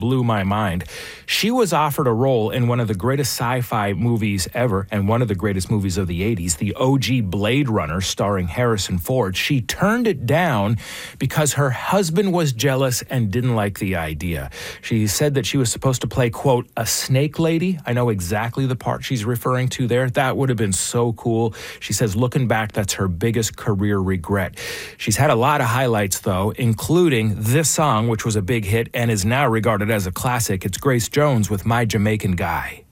blew my mind. She was offered a role in one of the greatest sci-fi movies ever and one of the greatest movies of the 80s, the OG Blade Runner starring Harrison Ford. She turned it down because her husband was jealous and didn't like the idea. She said that she was supposed to play, quote, a snake lady. I know exactly the part she's referring to there. That would have been so cool. She says, looking back, that's her biggest career regret. She's had a lot of highlights, though, including this song, which was a big hit and is now regarded as a classic. It's Grace Jones with My Jamaican Guy.